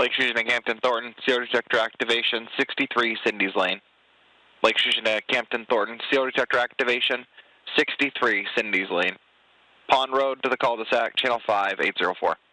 Lake Fusion and Campton Thornton, CO detector activation, 63 Cindy's Lane. Lake Fusion and Campton Thornton, CO detector activation, 63 Cindy's Lane. Pond Road to the cul-de-sac, channel 5804.